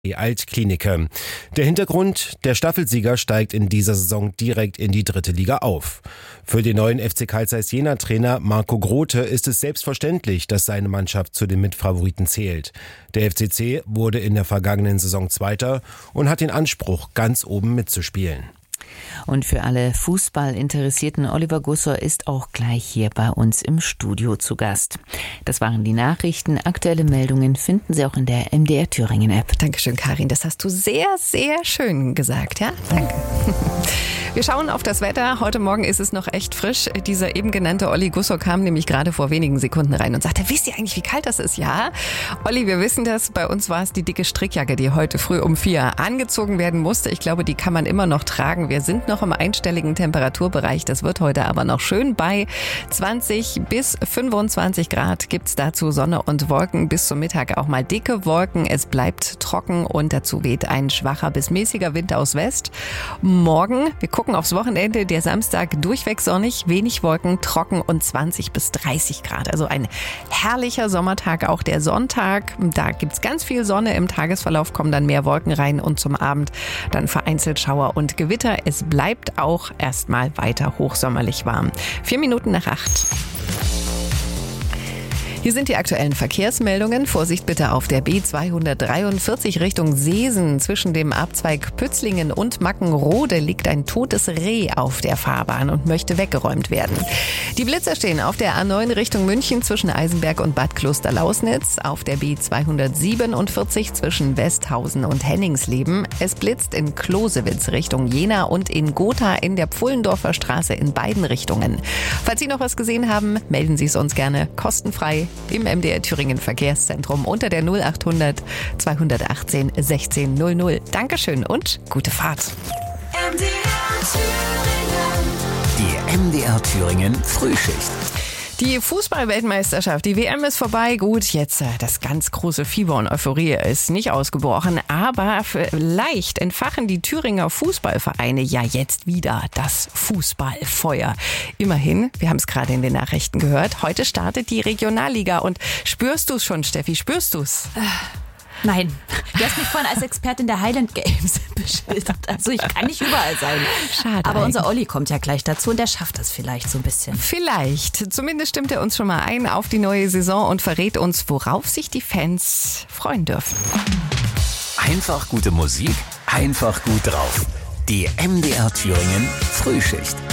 Die Altklinike. Der Hintergrund: Der Staffelsieger steigt in dieser Saison direkt in die 3. Liga auf. Für den neuen FC Carl Zeiss Jena Trainer Marco Grote ist es selbstverständlich, dass seine Mannschaft zu den Mitfavoriten zählt. Der FCC wurde in der vergangenen Saison Zweiter und hat den Anspruch, ganz oben mitzuspielen. Und für alle Fußballinteressierten, Oliver Gussor ist auch gleich hier bei uns im Studio zu Gast. Das waren die Nachrichten. Aktuelle Meldungen finden Sie auch in der MDR Thüringen App. Dankeschön, Karin. Das hast du sehr, sehr schön gesagt. Ja, danke. Wir schauen auf das Wetter. Heute Morgen ist es noch echt frisch. Dieser eben genannte Olli Gussor kam nämlich gerade vor wenigen Sekunden rein und sagte, wisst ihr eigentlich, wie kalt das ist? Ja, Olli, wir wissen das. Bei uns war es die dicke Strickjacke, die heute früh um 4 angezogen werden musste. Ich glaube, die kann man immer noch tragen. Wir sind noch im einstelligen Temperaturbereich. Das wird heute aber noch schön. Bei 20 bis 25 Grad gibt's dazu Sonne und Wolken. Bis zum Mittag auch mal dicke Wolken. Es bleibt trocken und dazu weht ein schwacher bis mäßiger Wind aus West. Morgen, wir gucken aufs Wochenende, der Samstag durchweg sonnig, wenig Wolken, trocken und 20 bis 30 Grad. Also ein herrlicher Sommertag. Auch der Sonntag, da gibt's ganz viel Sonne. Im Tagesverlauf kommen dann mehr Wolken rein und zum Abend dann vereinzelt Schauer und Gewitter. Es bleibt auch erstmal weiter hochsommerlich warm. 7:04. Hier sind die aktuellen Verkehrsmeldungen. Vorsicht bitte auf der B243 Richtung Seesen. Zwischen dem Abzweig Pützlingen und Mackenrode liegt ein totes Reh auf der Fahrbahn und möchte weggeräumt werden. Die Blitzer stehen auf der A9 Richtung München zwischen Eisenberg und Bad Klosterlausnitz. Auf der B247 zwischen Westhausen und Henningsleben. Es blitzt in Klosewitz Richtung Jena und in Gotha in der Pfullendorfer Straße in beiden Richtungen. Falls Sie noch was gesehen haben, melden Sie es uns gerne kostenfrei im MDR Thüringen Verkehrszentrum unter der 0800 218 16 00. Dankeschön und gute Fahrt. Die MDR Thüringen Frühschicht. Die Fußball-Weltmeisterschaft, die WM ist vorbei. Gut, jetzt das ganz große Fieber und Euphorie ist nicht ausgebrochen. Aber vielleicht entfachen die Thüringer Fußballvereine ja jetzt wieder das Fußballfeuer. Immerhin, wir haben es gerade in den Nachrichten gehört, heute startet die Regionalliga. Und spürst du es schon, Steffi? Spürst du es? Nein, du hast mich vorhin als Expertin der Highland Games beschildert. Also ich kann nicht überall sein. Schade. Aber unser Olli kommt ja gleich dazu und der schafft das vielleicht so ein bisschen. Vielleicht. Zumindest stimmt er uns schon mal ein auf die neue Saison und verrät uns, worauf sich die Fans freuen dürfen. Einfach gute Musik, einfach gut drauf. Die MDR Thüringen Frühschicht.